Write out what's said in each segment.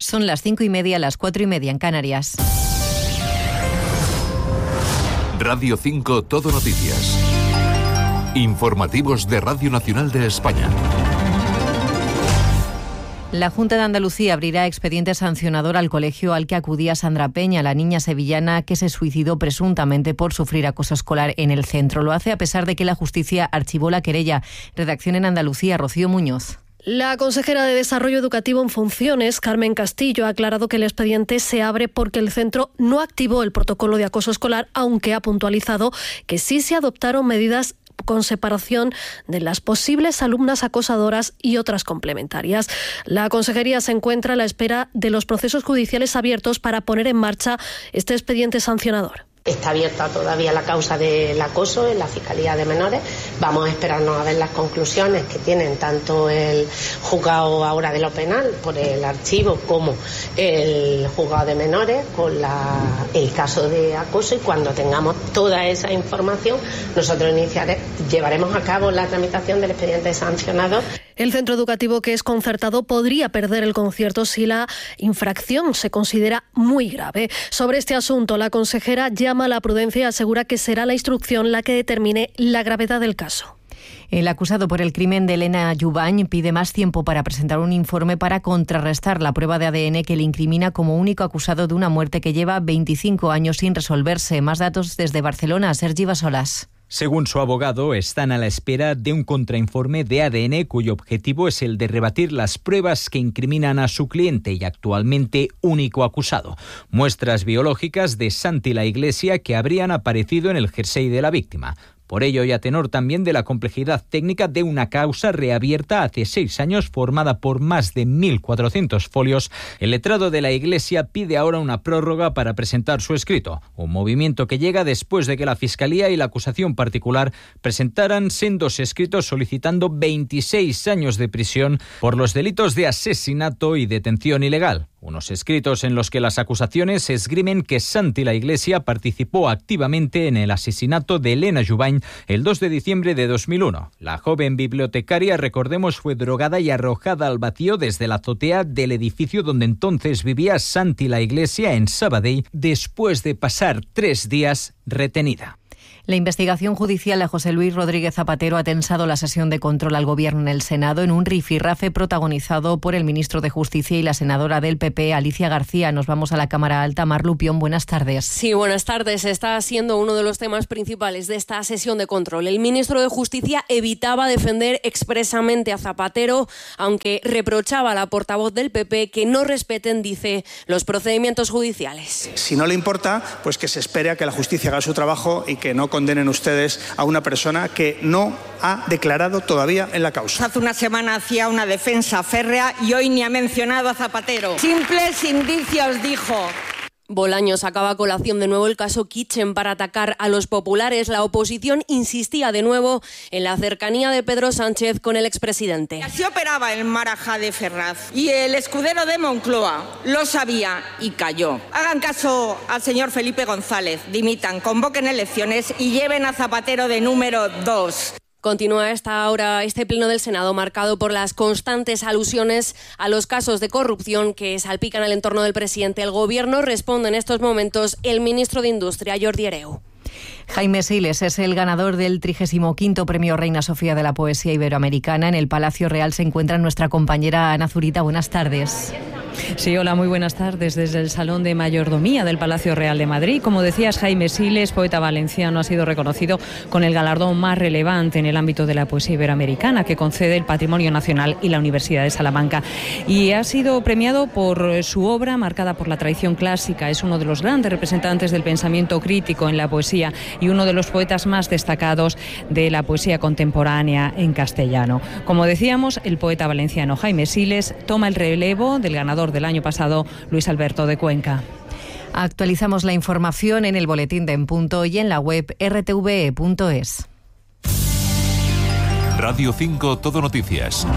Son las 5:30, las 4:30 en Canarias. Radio 5 Todo Noticias. Informativos de Radio Nacional de España. La Junta de Andalucía abrirá expediente sancionador al colegio al que acudía Sandra Peña, la niña sevillana que se suicidó presuntamente por sufrir acoso escolar en el centro. Lo hace a pesar de que la justicia archivó la querella. Redacción en Andalucía, Rocío Muñoz. La consejera de Desarrollo Educativo en funciones, Carmen Castillo, ha aclarado que el expediente se abre porque el centro no activó el protocolo de acoso escolar, aunque ha puntualizado que sí se adoptaron medidas con separación de las posibles alumnas acosadoras y otras complementarias. La consejería se encuentra a la espera de los procesos judiciales abiertos para poner en marcha este expediente sancionador. Está abierta todavía la causa del acoso en la Fiscalía de Menores. Vamos a esperarnos a ver las conclusiones que tienen tanto el juzgado ahora de lo penal por el archivo como el juzgado de menores con el caso de acoso, y cuando tengamos toda esa información nosotros llevaremos a cabo la tramitación del expediente sancionador. El centro educativo, que es concertado, podría perder el concierto si la infracción se considera muy grave. Sobre este asunto, la consejera llama a la prudencia y asegura que será la instrucción la que determine la gravedad del caso. El acusado por el crimen de Elena Jubany pide más tiempo para presentar un informe para contrarrestar la prueba de ADN que le incrimina como único acusado de una muerte que lleva 25 años sin resolverse. Más datos desde Barcelona, Sergi Basolas. Según su abogado, están a la espera de un contrainforme de ADN cuyo objetivo es el de rebatir las pruebas que incriminan a su cliente y actualmente único acusado. Muestras biológicas de Santi La Iglesia que habrían aparecido en el jersey de la víctima. Por ello, y a tenor también de la complejidad técnica de una causa reabierta hace 6 años, formada por más de 1.400 folios, el letrado de la Iglesia pide ahora una prórroga para presentar su escrito, un movimiento que llega después de que la Fiscalía y la acusación particular presentaran sendos escritos solicitando 26 años de prisión por los delitos de asesinato y detención ilegal. Unos escritos en los que las acusaciones esgrimen que Santi La Iglesia participó activamente en el asesinato de Elena Jubany el 2 de diciembre de 2001. La joven bibliotecaria, recordemos, fue drogada y arrojada al vacío desde la azotea del edificio donde entonces vivía Santi La Iglesia en Sabadell, después de pasar 3 días retenida. La investigación judicial a José Luis Rodríguez Zapatero ha tensado la sesión de control al Gobierno en el Senado en un rifirrafe protagonizado por el ministro de Justicia y la senadora del PP, Alicia García. Nos vamos a la Cámara Alta. Mar Lupión, buenas tardes. Sí, buenas tardes. Está siendo uno de los temas principales de esta sesión de control. El ministro de Justicia evitaba defender expresamente a Zapatero, aunque reprochaba a la portavoz del PP que no respeten, dice, los procedimientos judiciales. Si no le importa, pues que se espere a que la justicia haga su trabajo y que no condenen ustedes a una persona que no ha declarado todavía en la causa. Hace una semana hacía una defensa férrea y hoy ni ha mencionado a Zapatero. Simples indicios, dijo. Bolaños sacaba a colación de nuevo el caso Kitchen para atacar a los populares. La oposición insistía de nuevo en la cercanía de Pedro Sánchez con el expresidente. Así operaba el Marajá de Ferraz y el escudero de Moncloa lo sabía y cayó. Hagan caso al señor Felipe González, dimitan, convoquen elecciones y lleven a Zapatero de número 2. Continúa esta hora este pleno del Senado marcado por las constantes alusiones a los casos de corrupción que salpican el entorno del presidente. El Gobierno responde en estos momentos el ministro de Industria, Jordi Hereu. Jaime Siles es el ganador del 35º Premio Reina Sofía de la Poesía Iberoamericana. En el Palacio Real se encuentra nuestra compañera Ana Zurita. Buenas tardes. Sí, hola, muy buenas tardes desde el Salón de Mayordomía del Palacio Real de Madrid. Como decías, Jaime Siles, poeta valenciano, ha sido reconocido con el galardón más relevante en el ámbito de la poesía iberoamericana que concede el Patrimonio Nacional y la Universidad de Salamanca. Y ha sido premiado por su obra marcada por la tradición clásica. Es uno de los grandes representantes del pensamiento crítico en la poesía y uno de los poetas más destacados de la poesía contemporánea en castellano. Como decíamos, el poeta valenciano Jaime Siles toma el relevo del ganador del año pasado, Luis Alberto de Cuenca. Actualizamos la información en el boletín de En Punto y en la web rtve.es. Radio 5 Todo Noticias.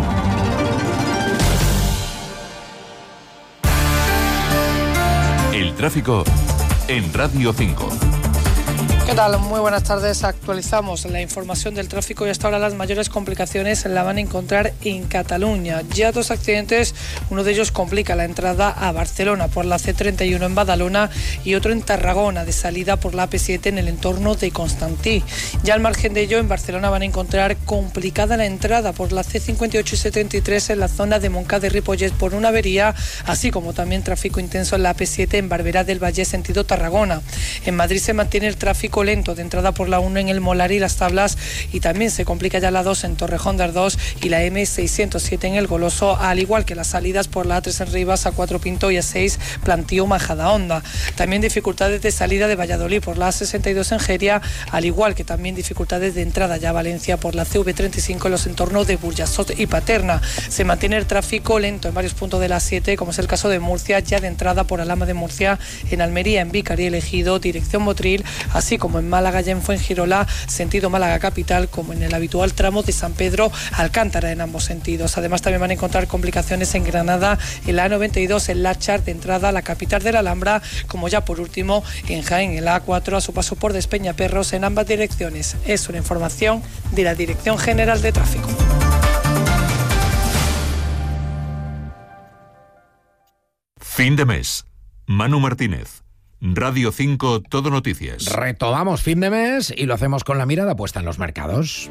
El tráfico en Radio 5. ¿Qué tal? Muy buenas tardes. Actualizamos la información del tráfico y hasta ahora las mayores complicaciones la van a encontrar en Cataluña. Ya 2 accidentes, uno de ellos complica la entrada a Barcelona por la C31 en Badalona y otro en Tarragona de salida por la AP7 en el entorno de Constantí. Ya al margen de ello, en Barcelona van a encontrar complicada la entrada por la C58 y 73 en la zona de Montcada de Ripollet por una avería, así como también tráfico intenso en la AP7 en Barberá del Valle sentido Tarragona. En Madrid se mantiene el tráfico lento de entrada por la 1 en el Molar y Las Tablas y también se complica ya la 2 en Torrejón de Ardós y la M607 en el Goloso, al igual que las salidas por la A3 en Rivas, A4 Pinto y A6 Plantío Majadahonda. También dificultades de salida de Valladolid por la A62 en Geria, al igual que también dificultades de entrada ya a Valencia por la CV35 en los entornos de Burjasot y Paterna. Se mantiene el tráfico lento en varios puntos de la 7, como es el caso de Murcia, ya de entrada por Alhama de Murcia, en Almería, en Vícar y El Ejido, dirección Motril, así como en Málaga y en Fuengirola, sentido Málaga capital, como en el habitual tramo de San Pedro Alcántara en ambos sentidos. Además también van a encontrar complicaciones en Granada, en la A92 en Láchar de entrada a la capital de la Alhambra, como ya por último en Jaén, en la A4 a su paso por Despeñaperros en ambas direcciones. Es una información de la Dirección General de Tráfico. Fin de mes. Manu Martínez. Radio 5 Todo Noticias. Retomamos fin de mes y lo hacemos con la mirada puesta en los mercados.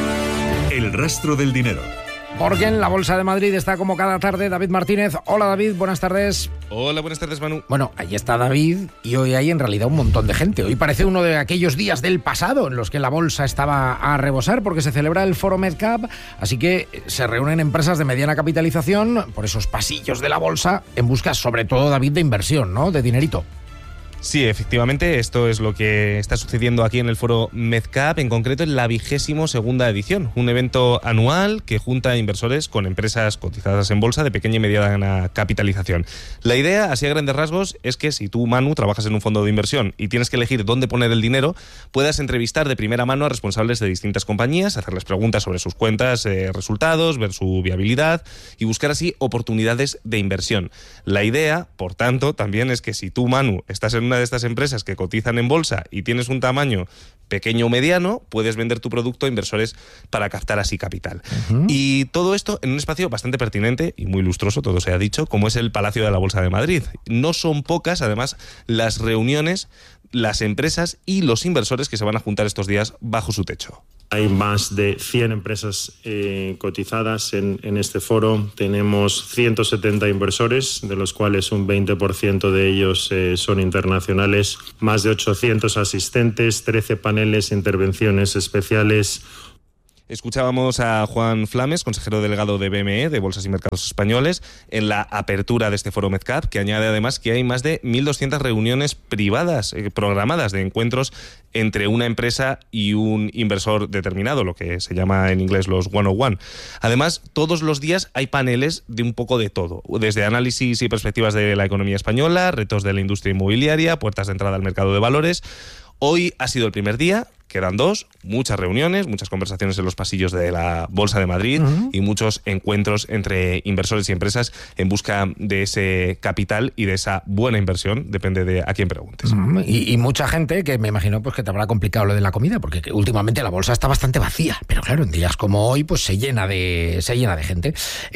El rastro del dinero. Porque en la Bolsa de Madrid está como cada tarde David Martínez. Hola David, buenas tardes. Hola, buenas tardes Manu. Bueno, ahí está David y hoy hay en realidad un montón de gente. Hoy parece uno de aquellos días del pasado en los que la bolsa estaba a rebosar porque se celebra el Foro MedCap, así que se reúnen empresas de mediana capitalización por esos pasillos de la bolsa en busca sobre todo, David, de inversión, ¿no? De dinerito. Sí, efectivamente, esto es lo que está sucediendo aquí en el Foro MedCap, en concreto en la 22ª edición, un evento anual que junta a inversores con empresas cotizadas en bolsa de pequeña y mediana capitalización. La idea, así a grandes rasgos, es que si tú, Manu, trabajas en un fondo de inversión y tienes que elegir dónde poner el dinero, puedas entrevistar de primera mano a responsables de distintas compañías, hacerles preguntas sobre sus cuentas, resultados, ver su viabilidad y buscar así oportunidades de inversión. La idea, por tanto, también es que si tú, Manu, estás en una de estas empresas que cotizan en bolsa y tienes un tamaño pequeño o mediano, puedes vender tu producto a inversores para captar así capital. Y todo esto en un espacio bastante pertinente y muy lustroso, todo se ha dicho, como es el Palacio de la Bolsa de Madrid. No son pocas, además, las reuniones, las empresas y los inversores que se van a juntar estos días bajo su techo. Hay más de 100 empresas cotizadas en este foro. Tenemos 170 inversores, de los cuales un 20% de ellos son internacionales. Más de 800 asistentes, 13 paneles, intervenciones especiales. Escuchábamos a Juan Flames, consejero delegado de BME, de Bolsas y Mercados Españoles, en la apertura de este Foro MedCap, que añade además que hay más de 1.200 reuniones privadas programadas de encuentros entre una empresa y un inversor determinado, lo que se llama en inglés los one-on-one. Además, todos los días hay paneles de un poco de todo, desde análisis y perspectivas de la economía española, retos de la industria inmobiliaria, puertas de entrada al mercado de valores. Hoy ha sido el primer día, quedan 2, muchas reuniones, muchas conversaciones en los pasillos de la Bolsa de Madrid y muchos encuentros entre inversores y empresas en busca de ese capital y de esa buena inversión, depende de a quién preguntes. Y mucha gente que me imagino pues que te habrá complicado lo de la comida, porque últimamente la bolsa está bastante vacía, pero claro, en días como hoy pues se llena de gente.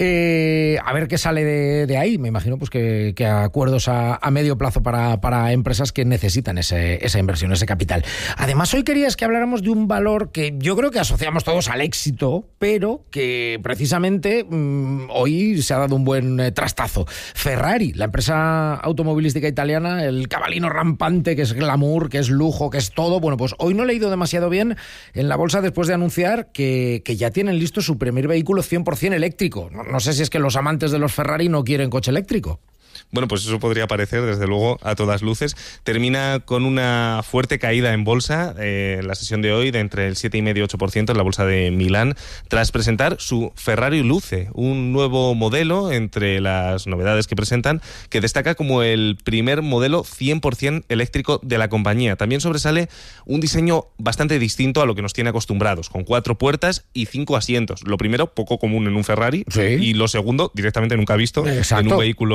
A ver qué sale de ahí, me imagino pues que acuerdos a medio plazo para empresas que necesitan esa inversión, ese capital. Además, hoy querías que habláramos de un valor que yo creo que asociamos todos al éxito, pero que precisamente hoy se ha dado un buen trastazo. Ferrari, la empresa automovilística italiana, el cabalino rampante que es glamour, que es lujo, que es todo. Bueno, pues hoy no le ha ido demasiado bien en la bolsa después de anunciar que ya tienen listo su primer vehículo 100% eléctrico. No sé si es que los amantes de los Ferrari no quieren coche eléctrico. Bueno, pues eso podría parecer, desde luego, a todas luces. Termina con una fuerte caída en bolsa la sesión de hoy de entre el 7,5% y 8% en la bolsa de Milán, tras presentar su Ferrari Luce, un nuevo modelo entre las novedades que presentan, que destaca como el primer modelo 100% eléctrico de la compañía. También sobresale un diseño bastante distinto a lo que nos tiene acostumbrados, con 4 puertas y 5 asientos. Lo primero, poco común en un Ferrari, y lo segundo, directamente nunca visto en un vehículo de la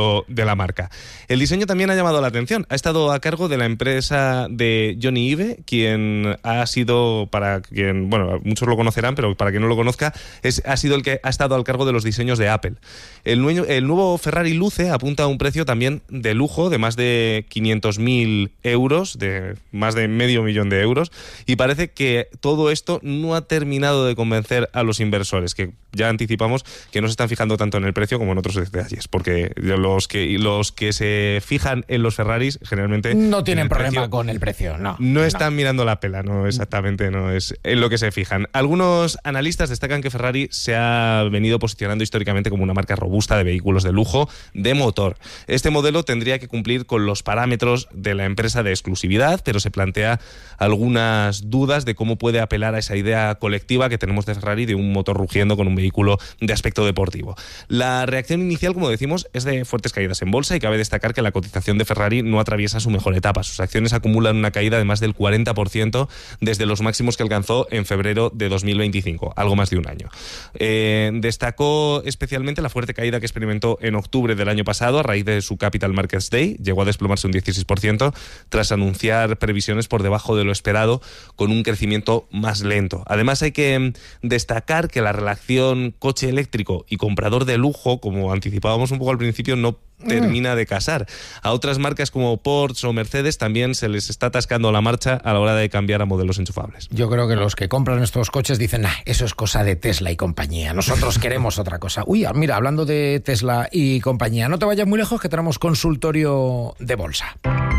la marca. El diseño también ha llamado la atención. Ha estado a cargo de la empresa de Johnny Ive, quien ha sido, muchos lo conocerán, pero para quien no lo conozca, ha sido el que ha estado al cargo de los diseños de Apple. El nuevo Ferrari Luce apunta a un precio también de lujo de más de 500.000 euros, de más de $500.000 de euros, y parece que todo esto no ha terminado de convencer a los inversores, que ya anticipamos que no se están fijando tanto en el precio como en otros detalles, porque los que se fijan en los Ferraris generalmente no tienen problema con el precio, no están mirando la pela, no es en lo que se fijan. Algunos analistas destacan que Ferrari se ha venido posicionando históricamente como una marca robusta de vehículos de lujo de motor. Este modelo tendría que cumplir con los parámetros de la empresa de exclusividad, pero se plantea algunas dudas de cómo puede apelar a esa idea colectiva que tenemos de Ferrari de un motor rugiendo con un vehículo de aspecto deportivo. La reacción inicial, como decimos, es de fuertes caídas en bolsa, y cabe destacar que la cotización de Ferrari no atraviesa su mejor etapa. Sus acciones acumulan una caída de más del 40% desde los máximos que alcanzó en febrero de 2025, algo más de un año. Destacó especialmente la fuerte caída que experimentó en octubre del año pasado a raíz de su Capital Markets Day. Llegó a desplomarse un 16% tras anunciar previsiones por debajo de lo esperado, con un crecimiento más lento. Además, hay que destacar que la relación coche eléctrico y comprador de lujo, como anticipábamos un poco al principio, no termina de casar. A otras marcas como Porsche o Mercedes también se les está atascando la marcha a la hora de cambiar a modelos enchufables. Yo creo que los que compran estos coches dicen, eso es cosa de Tesla y compañía, nosotros queremos otra cosa. Uy, mira, hablando de Tesla y compañía, no te vayas muy lejos que tenemos consultorio de bolsa.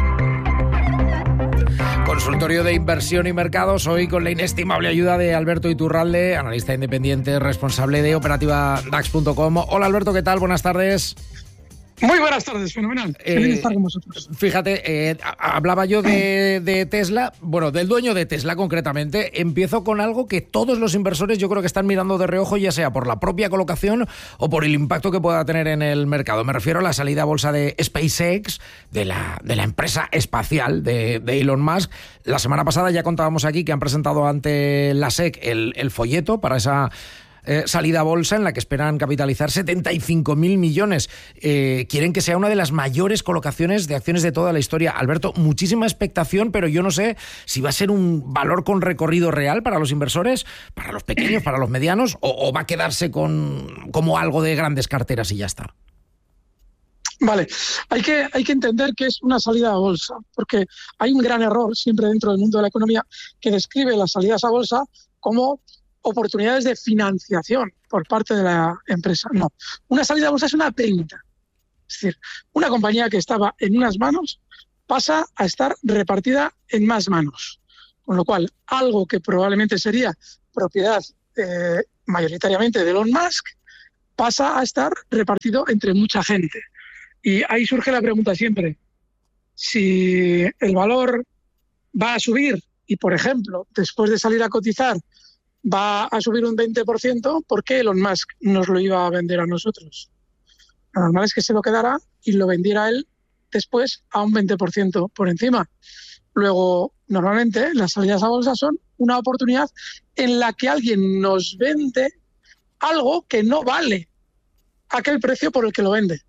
Consultorio de inversión y mercados, hoy con la inestimable ayuda de Alberto Iturralde, analista independiente, responsable de operativa DAX.com. Hola Alberto, ¿qué tal? Buenas tardes. Muy buenas tardes, fenomenal. Feliz de estar con vosotros. Fíjate, hablaba yo de Tesla, del dueño de Tesla concretamente. Empiezo con algo que todos los inversores yo creo que están mirando de reojo, ya sea por la propia colocación o por el impacto que pueda tener en el mercado. Me refiero a la salida a bolsa de SpaceX, de la empresa espacial de Elon Musk. La semana pasada ya contábamos aquí que han presentado ante la SEC el folleto para esa salida a bolsa en la que esperan capitalizar 75.000 millones. Quieren que sea una de las mayores colocaciones de acciones de toda la historia. Alberto, muchísima expectación, pero yo no sé si va a ser un valor con recorrido real para los inversores, para los pequeños, para los medianos, o va a quedarse como algo de grandes carteras y ya está. Vale, hay que entender que es una salida a bolsa, porque hay un gran error siempre dentro del mundo de la economía que describe las salidas a bolsa como oportunidades de financiación por parte de la empresa. No, una salida a bolsa es una venta. Es decir, una compañía que estaba en unas manos pasa a estar repartida en más manos. Con lo cual, algo que probablemente sería propiedad mayoritariamente de Elon Musk pasa a estar repartido entre mucha gente. Y ahí surge la pregunta siempre, si el valor va a subir y, por ejemplo, después de salir a cotizar, va a subir un 20%, ¿por qué Elon Musk nos lo iba a vender a nosotros? Lo normal es que se lo quedara y lo vendiera él después a un 20% por encima. Luego, normalmente, las salidas a bolsa son una oportunidad en la que alguien nos vende algo que no vale aquel precio por el que lo vende.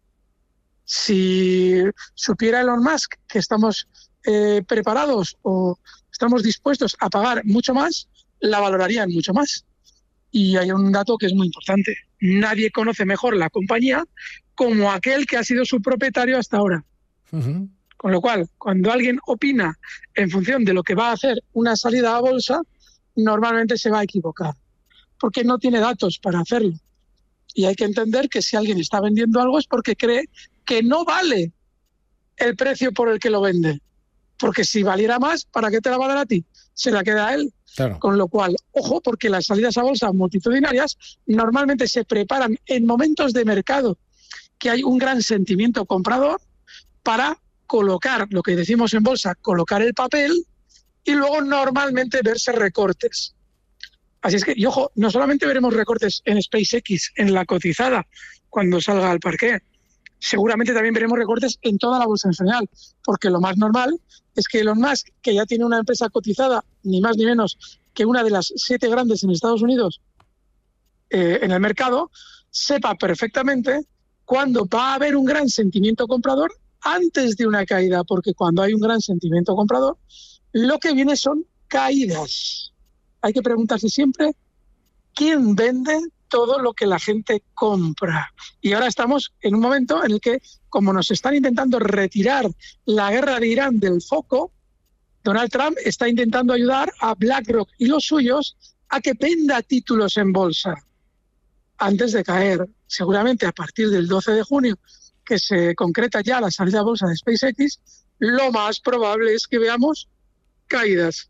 Si supiera Elon Musk que estamos preparados o estamos dispuestos a pagar mucho más, la valorarían mucho más. Y hay un dato que es muy importante. Nadie conoce mejor la compañía como aquel que ha sido su propietario hasta ahora. Uh-huh. Con lo cual, cuando alguien opina en función de lo que va a hacer una salida a bolsa, normalmente se va a equivocar, porque no tiene datos para hacerlo. Y hay que entender que si alguien está vendiendo algo es porque cree que no vale el precio por el que lo vende. Porque si valiera más, ¿para qué te la va a dar a ti? Se la queda a él. Claro. Con lo cual, ojo, porque las salidas a bolsa multitudinarias normalmente se preparan en momentos de mercado que hay un gran sentimiento comprador para colocar, lo que decimos en bolsa, colocar el papel y luego normalmente verse recortes. Así es que, y ojo, no solamente veremos recortes en SpaceX, en la cotizada, cuando salga al parqué, seguramente también veremos recortes en toda la bolsa en general, porque lo más normal es que Elon Musk, que ya tiene una empresa cotizada, ni más ni menos que una de las 7 grandes en Estados Unidos en el mercado, sepa perfectamente cuando va a haber un gran sentimiento comprador antes de una caída, porque cuando hay un gran sentimiento comprador, lo que viene son caídas. Hay que preguntarse siempre quién vende todo lo que la gente compra. Y ahora estamos en un momento en el que, como nos están intentando retirar la guerra de Irán del foco, Donald Trump está intentando ayudar a BlackRock y los suyos a que venda títulos en bolsa antes de caer. Seguramente a partir del 12 de junio, que se concreta ya la salida a bolsa de SpaceX, lo más probable es que veamos caídas.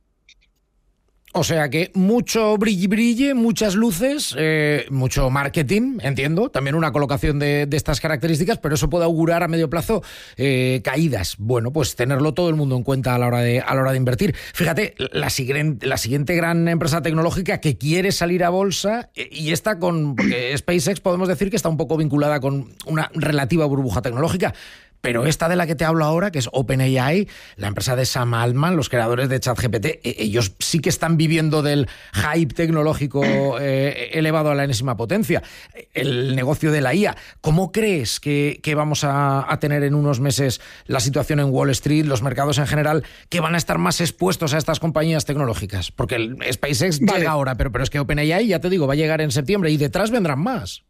O sea que mucho brille, muchas luces, mucho marketing, entiendo, también una colocación de estas características, pero eso puede augurar a medio plazo caídas. Bueno, pues tenerlo todo el mundo en cuenta a la hora de invertir. Fíjate, la siguiente gran empresa tecnológica que quiere salir a bolsa, y está porque SpaceX podemos decir que está un poco vinculada con una relativa burbuja tecnológica. Pero esta de la que te hablo ahora, que es OpenAI, la empresa de Sam Altman, los creadores de ChatGPT, ellos sí que están viviendo del hype tecnológico elevado a la enésima potencia. El negocio de la IA. ¿Cómo crees que vamos a tener en unos meses la situación en Wall Street, los mercados en general, que van a estar más expuestos a estas compañías tecnológicas? Porque el SpaceX llega ahora, pero es que OpenAI, ya te digo, va a llegar en septiembre y detrás vendrán más.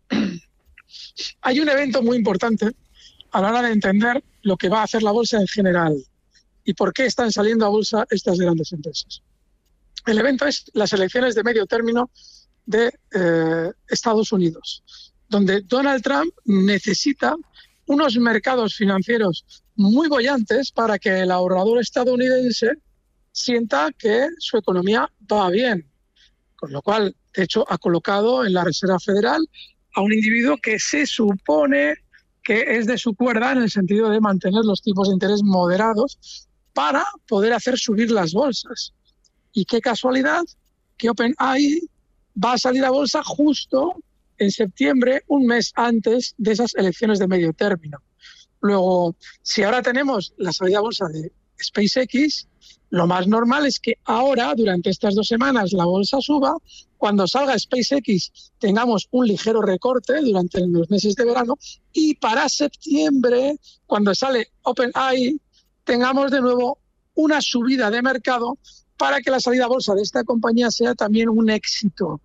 Hay un evento muy importante a la hora de entender lo que va a hacer la bolsa en general y por qué están saliendo a bolsa estas grandes empresas. El evento es las elecciones de medio término de Estados Unidos, donde Donald Trump necesita unos mercados financieros muy bollantes para que el ahorrador estadounidense sienta que su economía va bien. Con lo cual, de hecho, ha colocado en la Reserva Federal a un individuo que se supone que es de su cuerda en el sentido de mantener los tipos de interés moderados para poder hacer subir las bolsas. Y qué casualidad que OpenAI va a salir a bolsa justo en septiembre, un mes antes de esas elecciones de medio término. Luego, si ahora tenemos la salida a bolsa de SpaceX, lo más normal es que ahora, durante estas 2 semanas, la bolsa suba. Cuando salga SpaceX tengamos un ligero recorte durante los meses de verano y para septiembre, cuando sale OpenAI, tengamos de nuevo una subida de mercado para que la salida a bolsa de esta compañía sea también un éxito.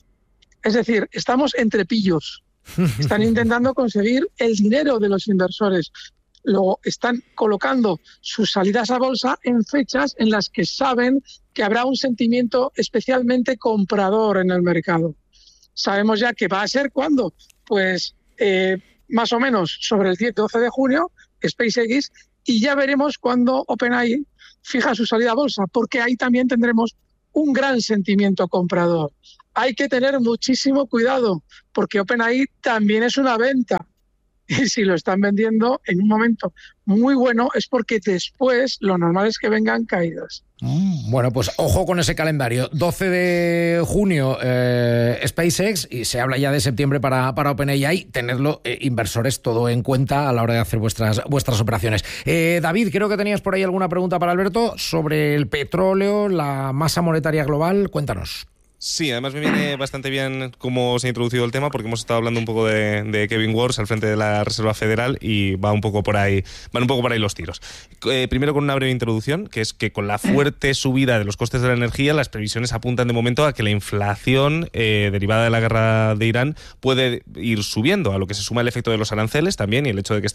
Es decir, estamos entre pillos. Están intentando conseguir el dinero de los inversores. Luego están colocando sus salidas a bolsa en fechas en las que saben que habrá un sentimiento especialmente comprador en el mercado. Sabemos ya que va a ser ¿cuándo? Pues más o menos sobre el 10-12 de junio, SpaceX, y ya veremos cuándo OpenAI fija su salida a bolsa, porque ahí también tendremos un gran sentimiento comprador. Hay que tener muchísimo cuidado, porque OpenAI también es una venta. Y si lo están vendiendo en un momento muy bueno es porque después lo normal es que vengan caídas. Bueno, pues ojo con ese calendario. 12 de junio SpaceX, y se habla ya de septiembre para OpenAI. Tenedlo, inversores, todo en cuenta a la hora de hacer vuestras operaciones. David, creo que tenías por ahí alguna pregunta para Alberto sobre el petróleo, la masa monetaria global. Cuéntanos. Sí, además me viene bastante bien cómo se ha introducido el tema, porque hemos estado hablando un poco de Kevin Warsh al frente de la Reserva Federal y van un poco por ahí los tiros. Primero con una breve introducción, que es que con la fuerte subida de los costes de la energía, las previsiones apuntan de momento a que la inflación derivada de la guerra de Irán puede ir subiendo, a lo que se suma el efecto de los aranceles también y el hecho de que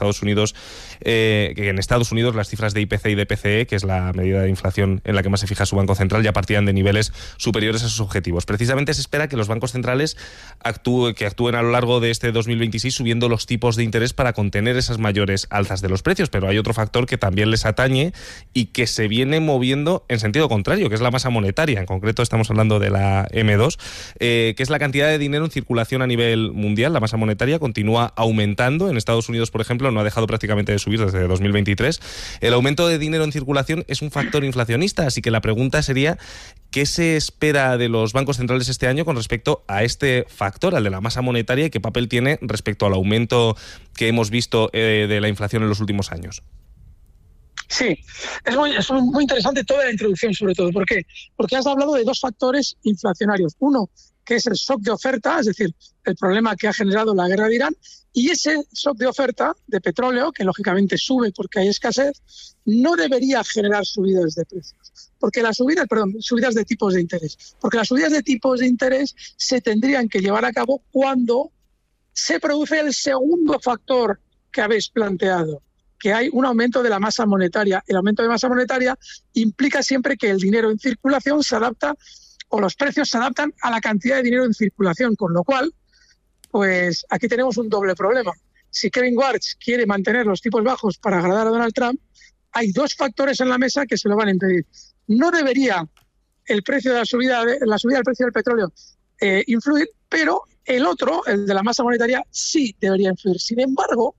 que en Estados Unidos las cifras de IPC y de PCE, que es la medida de inflación en la que más se fija su Banco Central, ya partían de niveles superiores a sus objetivos. Precisamente se espera que los bancos centrales actúen a lo largo de este 2026 subiendo los tipos de interés para contener esas mayores alzas de los precios, pero hay otro factor que también les atañe y que se viene moviendo en sentido contrario, que es la masa monetaria. En concreto estamos hablando de la M2, que es la cantidad de dinero en circulación a nivel mundial. La masa monetaria continúa aumentando. En Estados Unidos, por ejemplo, no ha dejado prácticamente de subir desde 2023. El aumento de dinero en circulación es un factor inflacionista, así que la pregunta sería: ¿qué se espera de los bancos centrales este año con respecto a este factor, al de la masa monetaria, y qué papel tiene respecto al aumento que hemos visto de la inflación en los últimos años? Sí, es muy interesante toda la introducción, sobre todo. ¿Por qué? Porque has hablado de 2 factores inflacionarios. Uno, que es el shock de oferta, es decir, el problema que ha generado la guerra de Irán, y ese shock de oferta de petróleo, que lógicamente sube porque hay escasez, no debería generar subidas de precios, porque subidas de tipos de interés, porque las subidas de tipos de interés se tendrían que llevar a cabo cuando se produce el segundo factor que habéis planteado, que hay un aumento de la masa monetaria. El aumento de masa monetaria implica siempre que el dinero en circulación se adapta, o los precios se adaptan a la cantidad de dinero en circulación, con lo cual, pues aquí tenemos un doble problema. Si Kevin Warsh quiere mantener los tipos bajos para agradar a Donald Trump, hay dos factores en la mesa que se lo van a impedir. No debería la subida del precio del petróleo influir, pero el otro, el de la masa monetaria, sí debería influir. Sin embargo,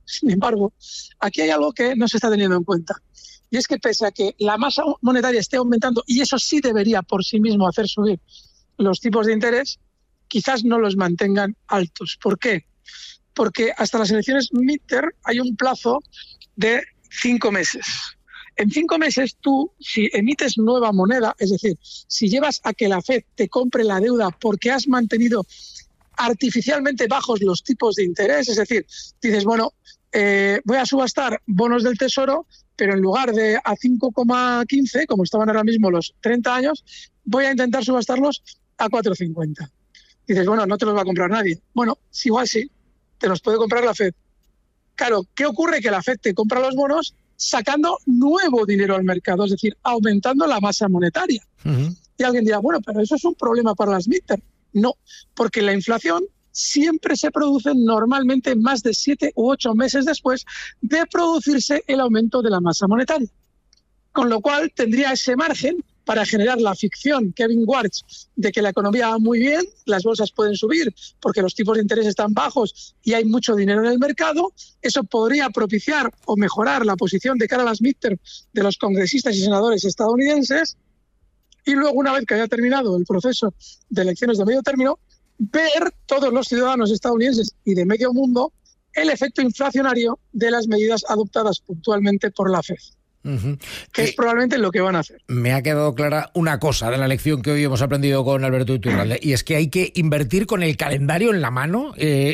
aquí hay algo que no se está teniendo en cuenta. Y es que pese a que la masa monetaria esté aumentando, y eso sí debería por sí mismo hacer subir los tipos de interés, quizás no los mantengan altos. ¿Por qué? Porque hasta las elecciones midterm hay un plazo de 5 meses. En 5 meses tú, si emites nueva moneda, es decir, si llevas a que la FED te compre la deuda porque has mantenido artificialmente bajos los tipos de interés, es decir, dices, bueno, voy a subastar bonos del Tesoro, pero en lugar de a 5,15, como estaban ahora mismo los 30 años, voy a intentar subastarlos a 4,50. Dices, bueno, no te los va a comprar nadie. Bueno, igual sí, te los puede comprar la FED. Claro, ¿qué ocurre? Que la FED te compra los bonos sacando nuevo dinero al mercado, es decir, aumentando la masa monetaria. Uh-huh. Y alguien dirá, bueno, pero eso es un problema para las midterm. No, porque la inflación siempre se produce normalmente más de 7 u 8 meses después de producirse el aumento de la masa monetaria. Con lo cual tendría ese margen para generar la ficción, Kevin Warsh, de que la economía va muy bien, las bolsas pueden subir porque los tipos de interés están bajos y hay mucho dinero en el mercado. Eso podría propiciar o mejorar la posición de cara a las midterm de los congresistas y senadores estadounidenses. Y luego, una vez que haya terminado el proceso de elecciones de medio término, ver todos los ciudadanos estadounidenses y de medio mundo el efecto inflacionario de las medidas adoptadas puntualmente por la FED. Uh-huh. Que es probablemente lo que van a hacer. Me ha quedado clara una cosa de la lección que hoy hemos aprendido con Alberto Iturralde, y es que hay que invertir con el calendario en la mano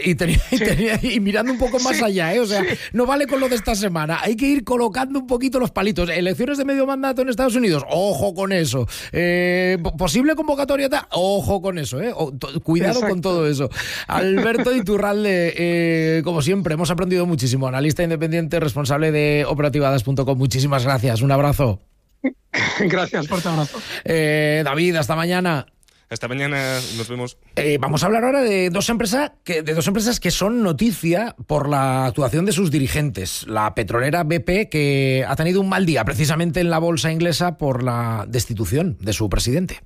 y mirando un poco más allá, o sea, no vale con lo de esta semana, hay que ir colocando un poquito los palitos. Elecciones de medio mandato en Estados Unidos, ojo con eso. Posible convocatoria, ojo con eso, cuidado. Exacto. Con todo eso. Alberto Iturralde, como siempre, hemos aprendido muchísimo. Analista independiente, responsable de operativadas.com. Muchísimas gracias, un abrazo. Gracias por tu abrazo. David, hasta mañana. Hasta mañana, nos vemos. Vamos a hablar ahora de dos empresas que son noticia por la actuación de sus dirigentes. La petrolera BP, que ha tenido un mal día precisamente en la bolsa inglesa por la destitución de su presidente.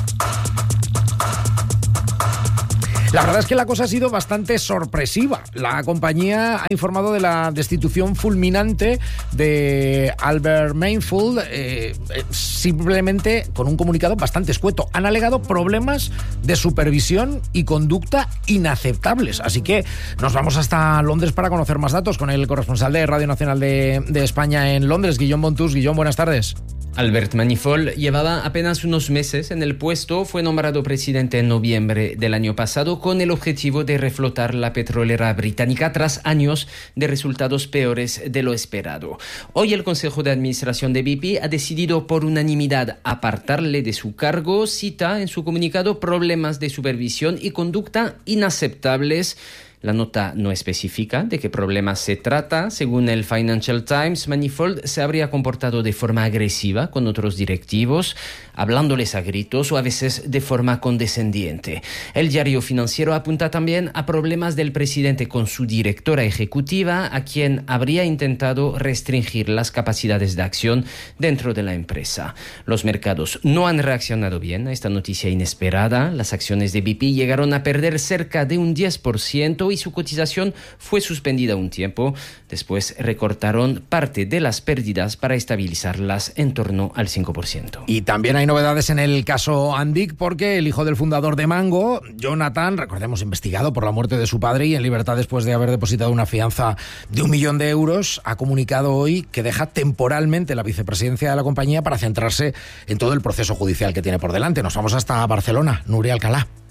La verdad es que la cosa ha sido bastante sorpresiva. La compañía ha informado de la destitución fulminante de Albert Mainfield, simplemente con un comunicado bastante escueto. Han alegado problemas de supervisión y conducta inaceptables. Así que nos vamos hasta Londres para conocer más datos con el corresponsal de Radio Nacional de España en Londres, Guillón Montús. Guillón, buenas tardes. Albert Manifold llevaba apenas unos meses en el puesto, fue nombrado presidente en noviembre del año pasado con el objetivo de reflotar la petrolera británica tras años de resultados peores de lo esperado. Hoy el Consejo de Administración de BP ha decidido por unanimidad apartarle de su cargo, cita en su comunicado problemas de supervisión y conducta inaceptables. La nota no especifica de qué problemas se trata. Según el Financial Times, Manifold se habría comportado de forma agresiva con otros directivos, hablándoles a gritos o a veces de forma condescendiente. El diario financiero apunta también a problemas del presidente con su directora ejecutiva, a quien habría intentado restringir las capacidades de acción dentro de la empresa. Los mercados no han reaccionado bien a esta noticia inesperada. Las acciones de BP llegaron a perder cerca de un 10% y su cotización fue suspendida un tiempo. Después recortaron parte de las pérdidas para estabilizarlas en torno al 5%. Y también hay novedades en el caso Andic, porque el hijo del fundador de Mango, Jonathan, recordemos, investigado por la muerte de su padre y en libertad después de haber depositado una fianza de 1 millón de euros, ha comunicado hoy que deja temporalmente la vicepresidencia de la compañía para centrarse en todo el proceso judicial que tiene por delante. Nos vamos hasta Barcelona. Nuria Alcalá.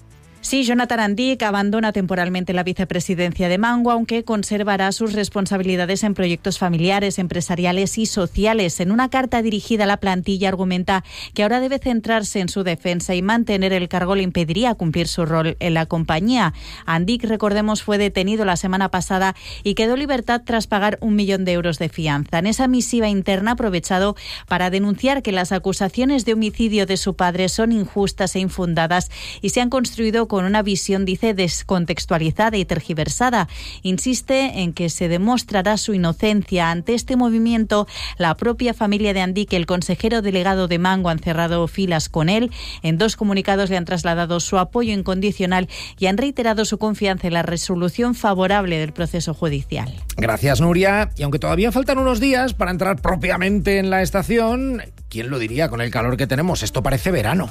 Sí, Jonathan Andic abandona temporalmente la vicepresidencia de Mango, aunque conservará sus responsabilidades en proyectos familiares, empresariales y sociales. En una carta dirigida a la plantilla argumenta que ahora debe centrarse en su defensa y mantener el cargo le impediría cumplir su rol en la compañía. Andic, recordemos, fue detenido la semana pasada y quedó en libertad tras pagar 1 millón de euros de fianza. En esa misiva interna ha aprovechado para denunciar que las acusaciones de homicidio de su padre son injustas e infundadas y se han construido con una visión, dice, descontextualizada y tergiversada. Insiste en que se demostrará su inocencia. Ante este movimiento, la propia familia de Andic y el consejero delegado de Mango han cerrado filas con él. En 2 comunicados le han trasladado su apoyo incondicional y han reiterado su confianza en la resolución favorable del proceso judicial. Gracias, Nuria. Y aunque todavía faltan unos días para entrar propiamente en la estación, ¿quién lo diría con el calor que tenemos? Esto parece verano.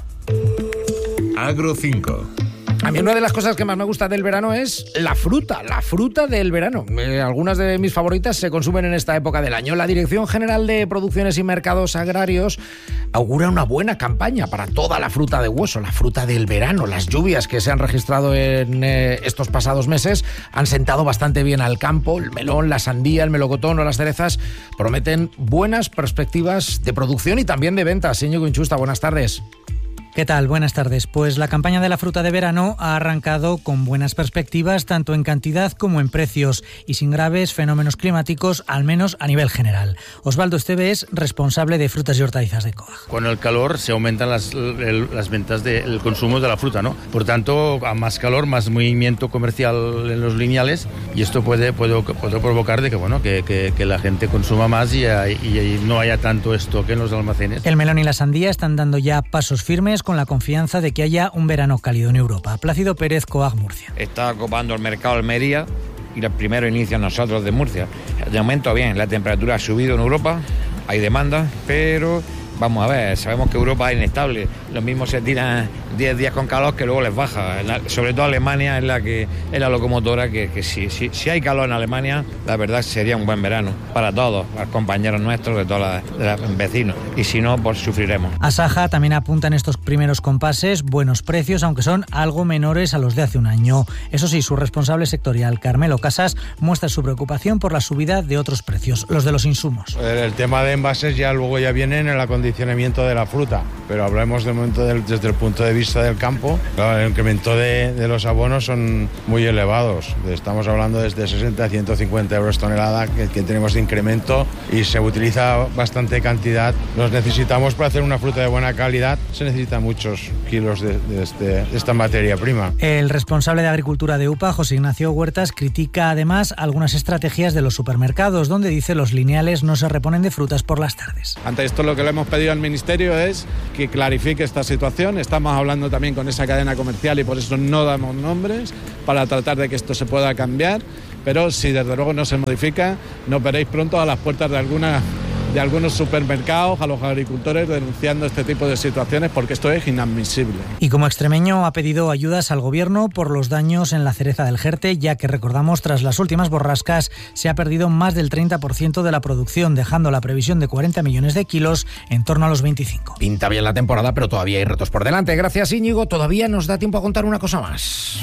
Agro 5. A mí una de las cosas que más me gusta del verano es la fruta del verano. Algunas de mis favoritas se consumen en esta época del año. La Dirección General de Producciones y Mercados Agrarios augura una buena campaña para toda la fruta de hueso, la fruta del verano. Las lluvias que se han registrado en estos pasados meses han sentado bastante bien al campo. El melón, la sandía, el melocotón o las cerezas prometen buenas perspectivas de producción y también de ventas. Íñigo Inchusta, buenas tardes. ¿Qué tal? Buenas tardes. Pues la campaña de la fruta de verano ha arrancado con buenas perspectivas tanto en cantidad como en precios y sin graves fenómenos climáticos, al menos a nivel general. Osvaldo Esteve es responsable de frutas y hortalizas de COAG. Con el calor se aumentan las ventas del consumo de la fruta, ¿no? Por tanto, a más calor, más movimiento comercial en los lineales y esto puede provocar de que la gente consuma más y no haya tanto stock en los almacenes. El melón y la sandía están dando ya pasos firmes con la confianza de que haya un verano cálido en Europa. Plácido Pérez, COAG Murcia. Está ocupando el mercado Almería y el primero inicia nosotros de Murcia. De momento bien, la temperatura ha subido en Europa, hay demanda, pero vamos a ver, sabemos que Europa es inestable. Lo mismo se tiran 10 días con calor que luego les baja. Sobre todo Alemania es la locomotora que si hay calor en Alemania, la verdad sería un buen verano para todos, para los compañeros nuestros de todos los vecinos. Y si no, pues sufriremos. Asaja también apunta en estos primeros compases buenos precios, aunque son algo menores a los de hace un año. Eso sí, su responsable sectorial, Carmelo Casas, muestra su preocupación por la subida de otros precios, los de los insumos. El tema de envases ya viene en el acondicionamiento de la fruta, pero hablemos de momento desde el punto de vista del campo. El incremento de los abonos son muy elevados. Estamos hablando desde 60 a 150 euros tonelada que tenemos de incremento y se utiliza bastante cantidad. Los necesitamos para hacer una fruta de buena calidad. Se necesitan muchos kilos de esta materia prima. El responsable de Agricultura de UPA, José Ignacio Huertas, critica además algunas estrategias de los supermercados, donde dice los lineales no se reponen de frutas por las tardes. Ante esto lo que le hemos pedido al Ministerio es que clarifique esta situación. Estamos hablando también con esa cadena comercial y por eso no damos nombres para tratar de que esto se pueda cambiar, pero si desde luego no se modifica, nos veréis pronto a las puertas de algunos supermercados, a los agricultores denunciando este tipo de situaciones porque esto es inadmisible. Y como extremeño ha pedido ayudas al gobierno por los daños en la cereza del Jerte, ya que recordamos, tras las últimas borrascas se ha perdido más del 30% de la producción, dejando la previsión de 40 millones de kilos en torno a los 25. Pinta bien la temporada, pero todavía hay retos por delante. Gracias, Íñigo. Todavía nos da tiempo a contar una cosa más.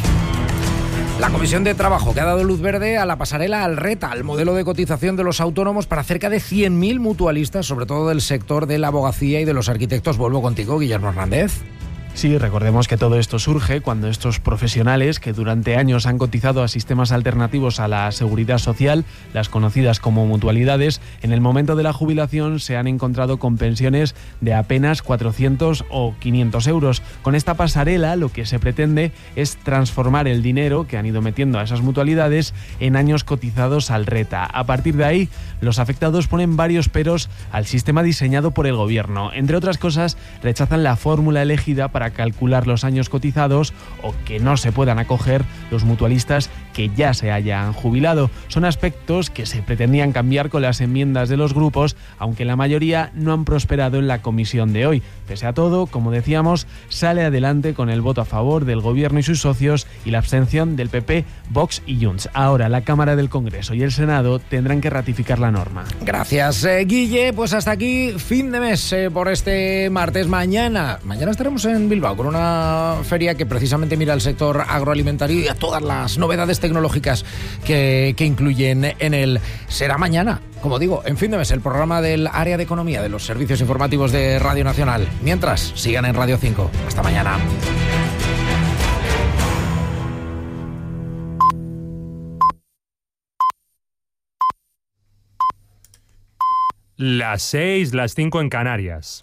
La Comisión de Trabajo que ha dado luz verde a la pasarela Alreta, al modelo de cotización de los autónomos para cerca de 100.000 mutualistas, sobre todo del sector de la abogacía y de los arquitectos. Vuelvo contigo, Guillermo Hernández. Sí, recordemos que todo esto surge cuando estos profesionales que durante años han cotizado a sistemas alternativos a la seguridad social, las conocidas como mutualidades, en el momento de la jubilación se han encontrado con pensiones de apenas 400 o 500 euros. Con esta pasarela lo que se pretende es transformar el dinero que han ido metiendo a esas mutualidades en años cotizados al RETA. A partir de ahí, los afectados ponen varios peros al sistema diseñado por el gobierno. Entre otras cosas, rechazan la fórmula elegida para calcular los años cotizados o que no se puedan acoger los mutualistas que ya se hayan jubilado. Son aspectos que se pretendían cambiar con las enmiendas de los grupos, aunque la mayoría no han prosperado en la comisión de hoy. Pese a todo, como decíamos, sale adelante con el voto a favor del gobierno y sus socios y la abstención del PP, Vox y Junts. Ahora la Cámara del Congreso y el Senado tendrán que ratificar la norma. Gracias, Guille. Pues hasta aquí fin de mes por este martes. Mañana estaremos en en Bilbao, con una feria que precisamente mira al sector agroalimentario y a todas las novedades tecnológicas que incluyen en él. Será mañana, como digo, en Fin de Mes, el programa del área de economía de los servicios informativos de Radio Nacional. Mientras, sigan en Radio 5. Hasta mañana. Las 6, las 5 en Canarias.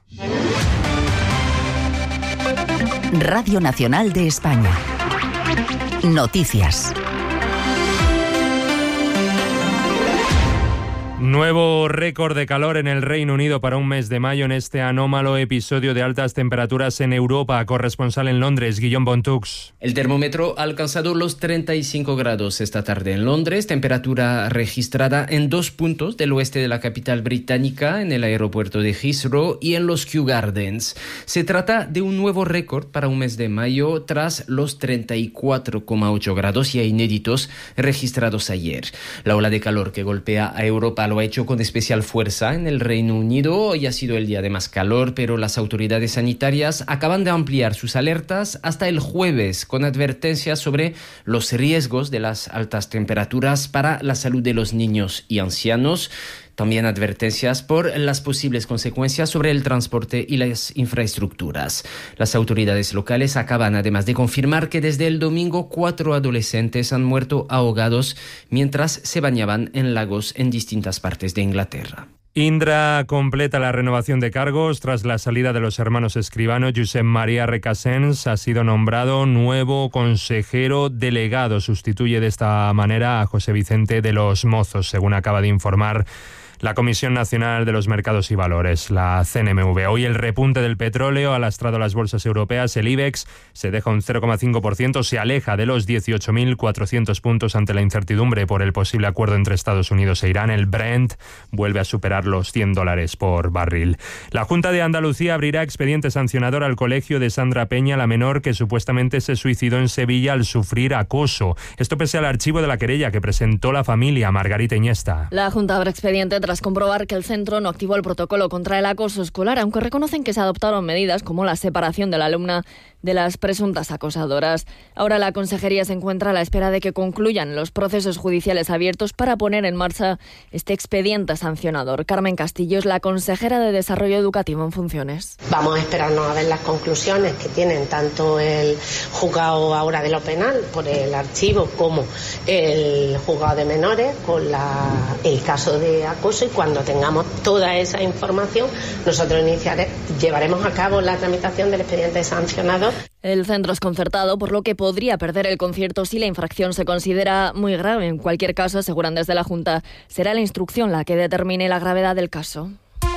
Radio Nacional de España. Noticias. Nuevo récord de calor en el Reino Unido para un mes de mayo en este anómalo episodio de altas temperaturas en Europa. Corresponsal en Londres, Guillaume Bontux. El termómetro ha alcanzado los 35 grados esta tarde en Londres, temperatura registrada en 2 puntos del oeste de la capital británica, en el aeropuerto de Heathrow y en los Kew Gardens. Se trata de un nuevo récord para un mes de mayo tras los 34,8 grados ya inéditos registrados ayer. La ola de calor que golpea a Europa lo ha hecho con especial fuerza en el Reino Unido. Hoy ha sido el día de más calor, pero las autoridades sanitarias acaban de ampliar sus alertas hasta el jueves, con advertencias sobre los riesgos de las altas temperaturas para la salud de los niños y ancianos. También advertencias por las posibles consecuencias sobre el transporte y las infraestructuras. Las autoridades locales acaban además de confirmar que desde el domingo 4 adolescentes han muerto ahogados mientras se bañaban en lagos en distintas partes de Inglaterra. Indra completa la renovación de cargos tras la salida de los hermanos Escribano. Josep María Recasens ha sido nombrado nuevo consejero delegado. Sustituye de esta manera a José Vicente de los Mozos, según acaba de informar la Comisión Nacional de los Mercados y Valores, la CNMV. Hoy el repunte del petróleo ha lastrado las bolsas europeas. El IBEX se deja un 0,5%, se aleja de los 18.400 puntos ante la incertidumbre por el posible acuerdo entre Estados Unidos e Irán. El Brent vuelve a superar los $100 por barril. La Junta de Andalucía abrirá expediente sancionador al colegio de Sandra Peña, la menor que supuestamente se suicidó en Sevilla al sufrir acoso. Esto pese al archivo de la querella que presentó la familia. Margarita Iniesta. La Junta abre expediente tras comprobar que el centro no activó el protocolo contra el acoso escolar, aunque reconocen que se adoptaron medidas como la separación de la alumna de las presuntas acosadoras. Ahora la consejería se encuentra a la espera de que concluyan los procesos judiciales abiertos para poner en marcha este expediente sancionador. Carmen Castillo es la consejera de Desarrollo Educativo en funciones. Vamos a esperarnos a ver las conclusiones que tienen tanto el juzgado ahora de lo penal por el archivo como el juzgado de menores con el caso de acoso, y cuando tengamos toda esa información nosotros llevaremos a cabo la tramitación del expediente sancionador. El centro es concertado, por lo que podría perder el concierto si la infracción se considera muy grave. En cualquier caso, aseguran desde la Junta, será la instrucción la que determine la gravedad del caso.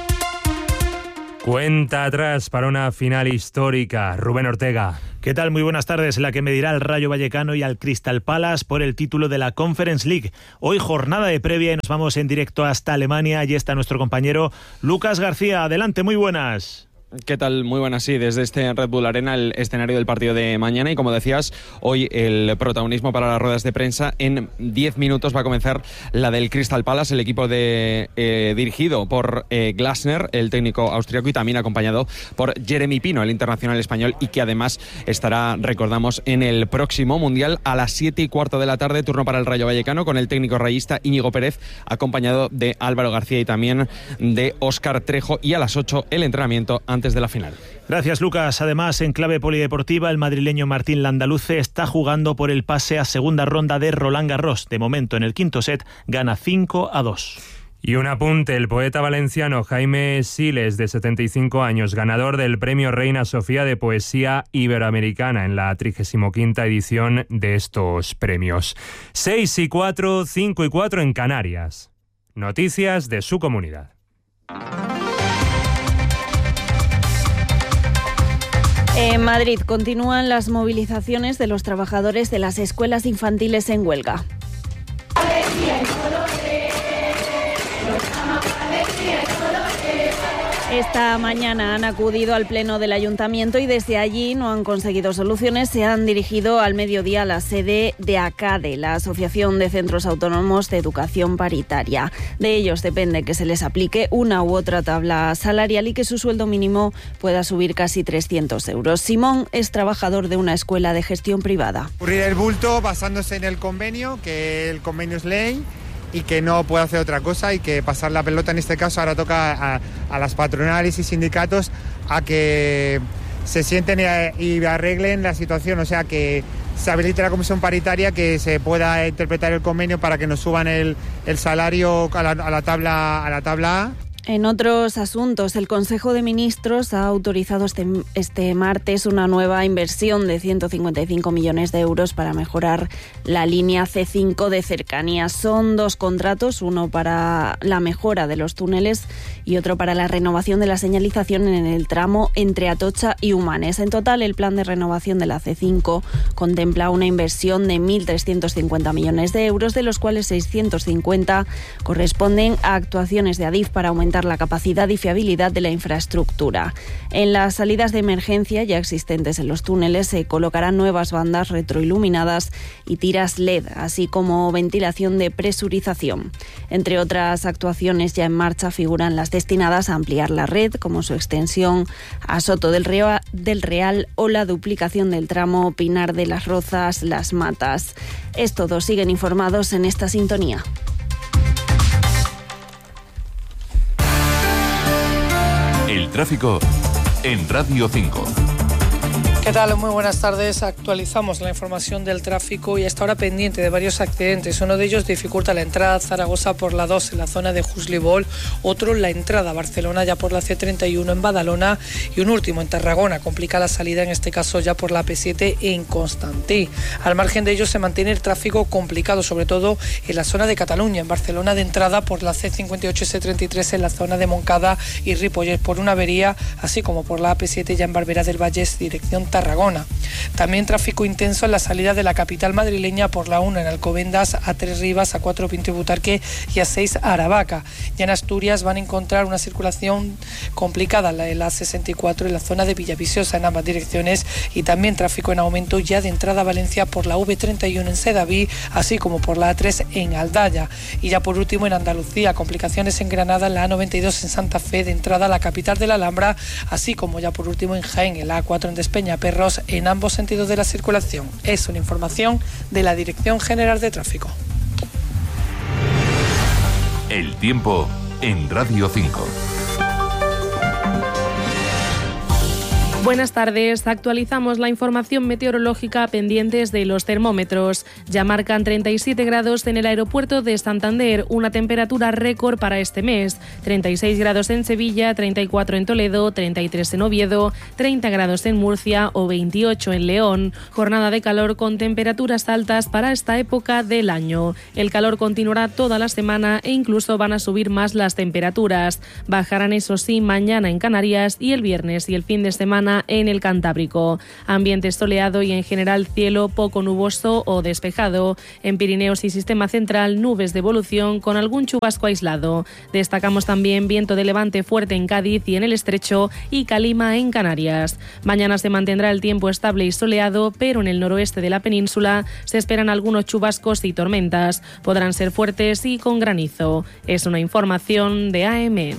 Cuenta atrás para una final histórica. Rubén Ortega. ¿Qué tal? Muy buenas tardes. La que medirá al Rayo Vallecano y al Crystal Palace por el título de la Conference League. Hoy jornada de previa y nos vamos en directo hasta Alemania. Allí está nuestro compañero Lucas García. Adelante, muy buenas. ¿Qué tal? Muy buenas, sí, desde este Red Bull Arena, el escenario del partido de mañana, y como decías, hoy el protagonismo para las ruedas de prensa. En 10 minutos va a comenzar la del Crystal Palace, el equipo dirigido por Glasner, el técnico austriaco, y también acompañado por Jeremy Pino, el internacional español, y que además estará, recordamos, en el próximo Mundial a las 7:15 de la tarde, turno para el Rayo Vallecano, con el técnico rayista Íñigo Pérez, acompañado de Álvaro García y también de Óscar Trejo, y a las 8 el entrenamiento antes de la final. Gracias, Lucas. Además, en clave polideportiva, el madrileño Martín Landaluce está jugando por el pase a segunda ronda de Roland Garros. De momento, en el quinto set, gana 5-2. Y un apunte, el poeta valenciano Jaime Siles, de 75 años, ganador del Premio Reina Sofía de Poesía Iberoamericana en la 35ª edición de estos premios. 6:04, 5:04 en Canarias. Noticias de su comunidad. En Madrid continúan las movilizaciones de los trabajadores de las escuelas infantiles en huelga. Esta mañana han acudido al pleno del ayuntamiento y desde allí no han conseguido soluciones. Se han dirigido al mediodía a la sede de ACADE, la Asociación de Centros Autónomos de Educación Paritaria. De ellos depende que se les aplique una u otra tabla salarial y que su sueldo mínimo pueda subir casi 300 euros. Simón es trabajador de una escuela de gestión privada. Ocurrir el bulto basándose en el convenio, que el convenio es ley y que no puede hacer otra cosa, y que pasar la pelota en este caso ahora toca a las patronales y sindicatos a que se sienten y arreglen la situación, o sea, que se habilite la comisión paritaria, que se pueda interpretar el convenio para que nos suban el salario a la tabla A. En otros asuntos, el Consejo de Ministros ha autorizado este martes una nueva inversión de 155 millones de euros para mejorar la línea C5 de cercanías. Son 2 contratos, uno para la mejora de los túneles y otro para la renovación de la señalización en el tramo entre Atocha y Humanes. En total, el plan de renovación de la C5 contempla una inversión de 1.350 millones de euros, de los cuales 650 corresponden a actuaciones de Adif para aumentar la capacidad y fiabilidad de la infraestructura. En las salidas de emergencia ya existentes en los túneles se colocarán nuevas bandas retroiluminadas y tiras LED, así como ventilación de presurización. Entre otras actuaciones ya en marcha figuran las destinadas a ampliar la red, como su extensión a Soto del Real o la duplicación del tramo Pinar de las Rozas, Las Matas. Es todo, siguen informados en esta sintonía. El tráfico en Radio 5. ¿Qué tal? Muy buenas tardes. Actualizamos la información del tráfico y hasta ahora pendiente de varios accidentes. Uno de ellos dificulta la entrada a Zaragoza por la 2 en la zona de Juslibol, otro la entrada a Barcelona ya por la C31 en Badalona y un último en Tarragona. Complica la salida, en este caso ya por la P7 en Constantí. Al margen de ello se mantiene el tráfico complicado, sobre todo en la zona de Cataluña. En Barcelona de entrada por la C58 y C33 en la zona de Montcada y Ripollet por una avería, así como por la AP7 ya en Barberá del Vallès, dirección Tarragona. También tráfico intenso en la salida de la capital madrileña por la 1 en Alcobendas, a 3 Rivas, a 4 Pinto y Butarque y a 6 Aravaca. Ya en Asturias van a encontrar una circulación complicada en la 64 en la zona de Villaviciosa en ambas direcciones, y también tráfico en aumento ya de entrada a Valencia por la V31 en Sedaví, así como por la A3 en Aldaya. Y ya por último en Andalucía, complicaciones en Granada en la A92 en Santa Fe de entrada a la capital de la Alhambra, así como ya por último en Jaén en la A4 en Despeñaperros en ambos sentidos de la circulación. Es una información de la Dirección General de Tráfico. El tiempo en Radio 5. Buenas tardes. Actualizamos la información meteorológica pendientes de los termómetros. Ya marcan 37 grados en el aeropuerto de Santander, una temperatura récord para este mes. 36 grados en Sevilla, 34 en Toledo, 33 en Oviedo, 30 grados en Murcia o 28 en León. Jornada de calor con temperaturas altas para esta época del año. El calor continuará toda la semana e incluso van a subir más las temperaturas. Bajarán, eso sí, mañana en Canarias y el viernes y el fin de semana en el Cantábrico. Ambiente soleado y en general cielo poco nuboso o despejado. En Pirineos y Sistema Central, nubes de evolución con algún chubasco aislado. Destacamos también viento de levante fuerte en Cádiz y en el Estrecho y calima en Canarias. Mañana se mantendrá el tiempo estable y soleado, pero en el noroeste de la península se esperan algunos chubascos y tormentas. Podrán ser fuertes y con granizo. Es una información de AM.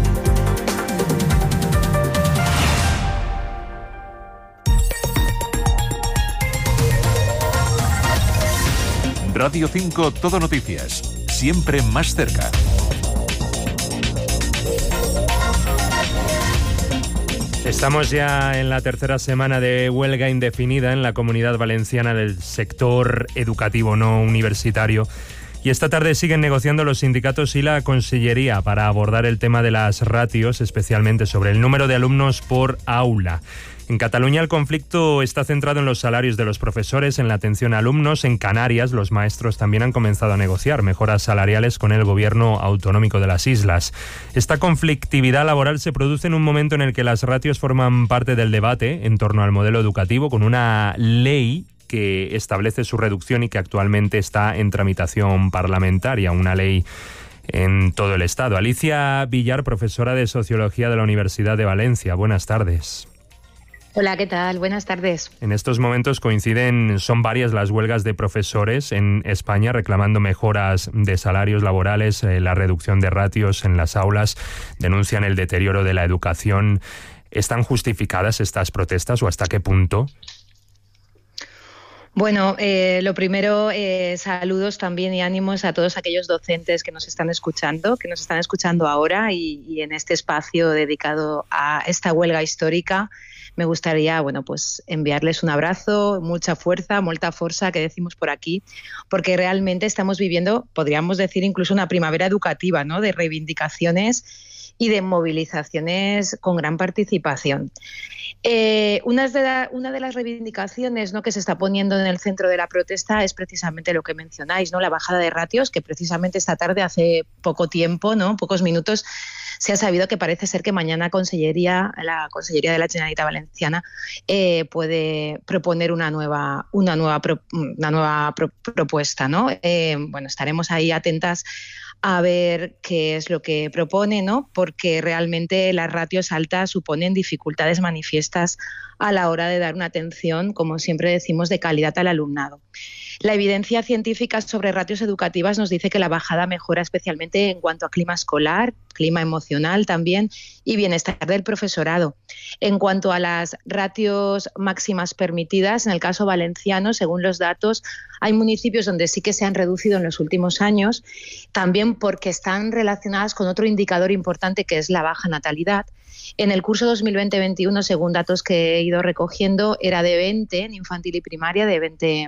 Radio 5 Todo Noticias, siempre más cerca. Estamos ya en la tercera semana de huelga indefinida en la Comunidad Valenciana del sector educativo no universitario. Y esta tarde siguen negociando los sindicatos y la Consellería para abordar el tema de las ratios, especialmente sobre el número de alumnos por aula. En Cataluña el conflicto está centrado en los salarios de los profesores, en la atención a alumnos. En Canarias los maestros también han comenzado a negociar mejoras salariales con el gobierno autonómico de las islas. Esta conflictividad laboral se produce en un momento en el que las ratios forman parte del debate en torno al modelo educativo, con una ley que establece su reducción y que actualmente está en tramitación parlamentaria, una ley en todo el Estado. Alicia Villar, profesora de Sociología de la Universidad de Valencia. Buenas tardes. Hola, ¿qué tal? Buenas tardes. En estos momentos son varias las huelgas de profesores en España reclamando mejoras de salarios laborales, la reducción de ratios en las aulas, denuncian el deterioro de la educación. ¿Están justificadas estas protestas o hasta qué punto? Bueno, lo primero, saludos también y ánimos a todos aquellos docentes que nos están escuchando ahora y en este espacio dedicado a esta huelga histórica. Me gustaría, pues enviarles un abrazo, mucha fuerza, molta forza, que decimos por aquí, porque realmente estamos viviendo, podríamos decir, incluso una primavera educativa, ¿no?, de reivindicaciones y de movilizaciones con gran participación. Una de las reivindicaciones, ¿no?, que se está poniendo en el centro de la protesta es precisamente lo que mencionáis, ¿no?, la bajada de ratios, que precisamente esta tarde, hace poco tiempo, ¿no?, pocos minutos, se ha sabido que parece ser que mañana la Consellería de la Generalitat Valenciana puede proponer una nueva propuesta, ¿no? Estaremos ahí atentas a ver qué es lo que propone, ¿no?, porque realmente las ratios altas suponen dificultades manifiestas a la hora de dar una atención, como siempre decimos, de calidad al alumnado. La evidencia científica sobre ratios educativas nos dice que la bajada mejora especialmente en cuanto a clima escolar, clima emocional también y bienestar del profesorado. En cuanto a las ratios máximas permitidas, en el caso valenciano, según los datos, hay municipios donde sí que se han reducido en los últimos años, también porque están relacionadas con otro indicador importante que es la baja natalidad. En el curso 2020-21, según datos que he ido recogiendo, era de 20 en infantil y primaria, de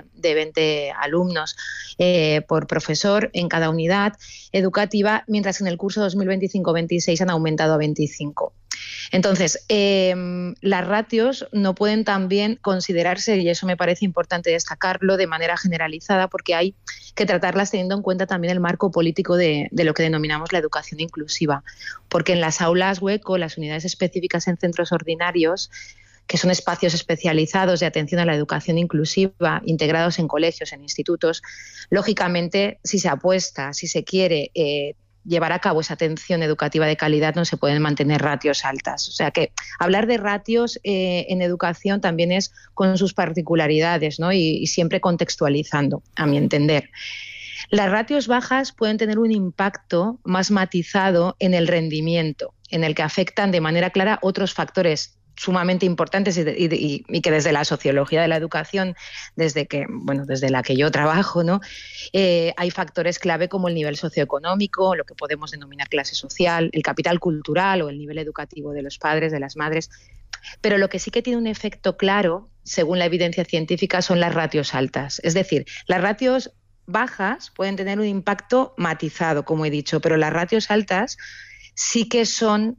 20 alumnos por profesor en cada unidad educativa, mientras que en el curso 2025-26 han aumentado a 25. Entonces, las ratios no pueden también considerarse, y eso me parece importante destacarlo, de manera generalizada, porque hay que tratarlas teniendo en cuenta también el marco político de lo que denominamos la educación inclusiva. Porque en las aulas hueco, las unidades específicas en centros ordinarios, que son espacios especializados de atención a la educación inclusiva, integrados en colegios, en institutos, lógicamente, si se apuesta, si se quiere llevar a cabo esa atención educativa de calidad, no se pueden mantener ratios altas. O sea que hablar de ratios en educación también es con sus particularidades, ¿no?, y siempre contextualizando, a mi entender. Las ratios bajas pueden tener un impacto más matizado en el rendimiento, en el que afectan de manera clara otros factores sumamente importantes y que desde la sociología de la educación, desde la que yo trabajo, ¿no?, hay factores clave como el nivel socioeconómico, lo que podemos denominar clase social, el capital cultural o el nivel educativo de los padres, de las madres. Pero lo que sí que tiene un efecto claro, según la evidencia científica, son las ratios altas. Es decir, las ratios bajas pueden tener un impacto matizado, como he dicho, pero las ratios altas sí que son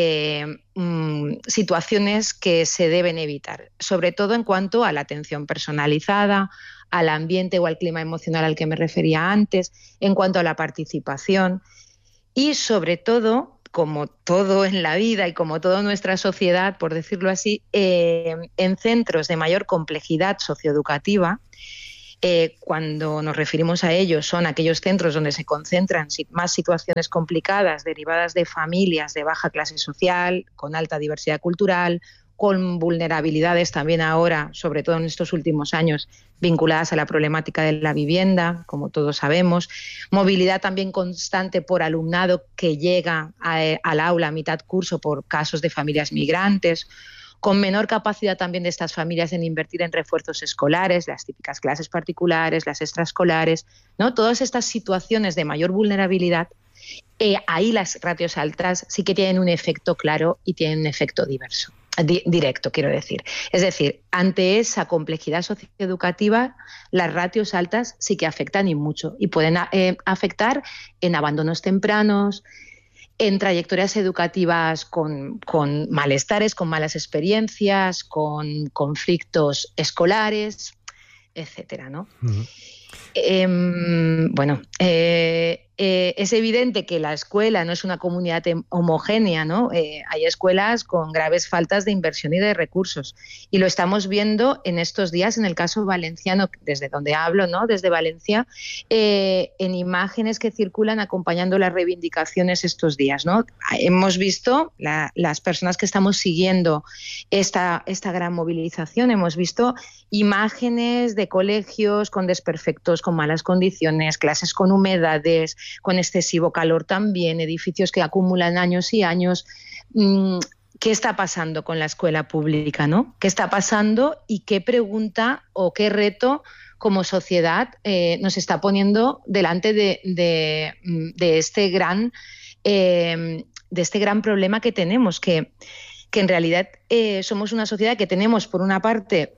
situaciones que se deben evitar, sobre todo en cuanto a la atención personalizada, al ambiente o al clima emocional al que me refería antes, en cuanto a la participación y sobre todo, como todo en la vida y como toda nuestra sociedad, por decirlo así, en centros de mayor complejidad socioeducativa. Cuando nos referimos a ellos, son aquellos centros donde se concentran más situaciones complicadas derivadas de familias de baja clase social, con alta diversidad cultural, con vulnerabilidades también ahora, sobre todo en estos últimos años, vinculadas a la problemática de la vivienda, como todos sabemos, movilidad también constante por alumnado que llega al aula a mitad curso por casos de familias migrantes, con menor capacidad también de estas familias en invertir en refuerzos escolares, las típicas clases particulares, las extraescolares, ¿no? Todas estas situaciones de mayor vulnerabilidad, ahí las ratios altas sí que tienen un efecto claro y tienen un efecto directo, quiero decir. Es decir, ante esa complejidad socioeducativa, las ratios altas sí que afectan y mucho, y pueden afectar en abandonos tempranos, en trayectorias educativas con malestares, con malas experiencias, con conflictos escolares, etcétera, ¿no? Uh-huh. es evidente que la escuela no es una comunidad homogénea, ¿no? Hay escuelas con graves faltas de inversión y de recursos. Y lo estamos viendo en estos días, en el caso valenciano, desde donde hablo, ¿no? Desde Valencia, en imágenes que circulan acompañando las reivindicaciones estos días, ¿no? Hemos visto, las personas que estamos siguiendo esta gran movilización, hemos visto imágenes de colegios con desperfectos, con malas condiciones, clases con humedades, con excesivo calor también, edificios que acumulan años y años. ¿Qué está pasando con la escuela pública, ¿no? ¿Qué está pasando y qué pregunta o qué reto como sociedad nos está poniendo delante de este gran problema que tenemos, que en realidad somos una sociedad que tenemos, por una parte,